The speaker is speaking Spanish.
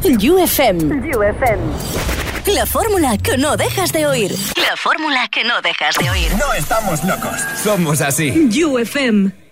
UFM. La fórmula que no dejas de oír. La fórmula que no dejas de oír. No estamos locos. Somos así. UFM.